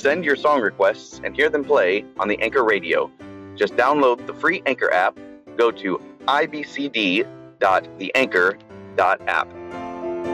Send your song requests and hear them play on the Anchor Radio. Just download the free Anchor app, go to ibcd.theanchor.app.